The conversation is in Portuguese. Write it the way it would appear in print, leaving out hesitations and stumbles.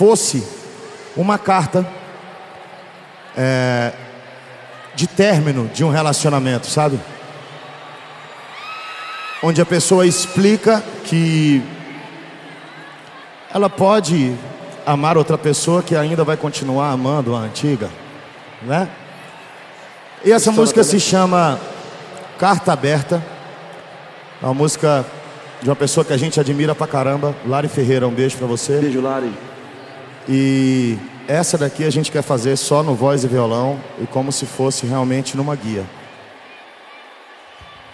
fosse uma carta de término de um relacionamento, sabe? Onde a pessoa explica que ela pode amar outra pessoa que ainda vai continuar amando a antiga, né? E essa música se chama Carta Aberta. É uma música de uma pessoa que a gente admira pra caramba, Lari Ferreira. Um beijo pra você. Beijo, Lari. E essa daqui a gente quer fazer só no voz e violão e como se fosse realmente numa guia.